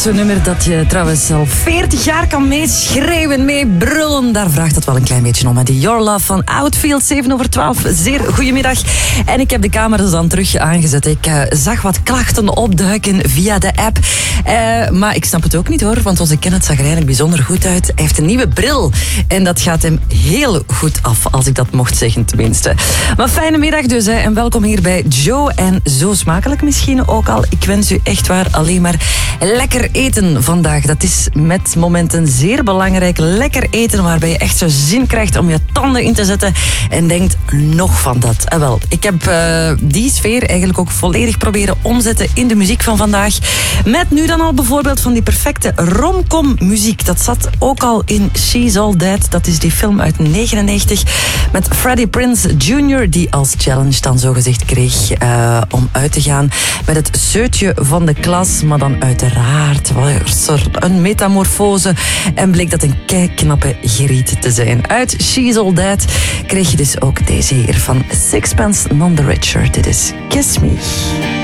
zo'n nummer dat je trouwens al 40 jaar kan meeschreeuwen, meebrullen. Daar vraagt het wel een klein beetje om. Die Your Love van Outfield, 7:12. Zeer goedemiddag. En ik heb de camera's dan terug aangezet. Ik zag wat klachten opduiken via de app. Maar ik snap het ook niet hoor, want onze Kenneth zag er eigenlijk bijzonder goed uit. Hij heeft een nieuwe bril. En dat gaat hem heel goed af, als ik dat mocht zeggen tenminste. Maar fijne middag dus, hè. En welkom hier bij Joe. En zo smakelijk misschien ook al. Ik wens u echt waar alleen maar lekker eten vandaag. Dat is met momenten zeer belangrijk. Lekker eten waarbij je echt zo zin krijgt om je tanden in te zetten en denkt nog van dat. Wel, ik heb die sfeer eigenlijk ook volledig proberen omzetten in de muziek van vandaag. Met nu dan al bijvoorbeeld van die perfecte romcom muziek. Dat zat ook al in She's All Dead. Dat is die film uit 1999 met Freddie Prinze Jr. die als challenge dan zogezegd kreeg om uit te gaan met het zeutje van de klas. Maar dan uiteraard was er een metamorfose en bleek dat een keiknappe griet te zijn. Uit She's All Dead kreeg je dus ook deze hier van Sixpence None the Richer. Dit is Kiss Me.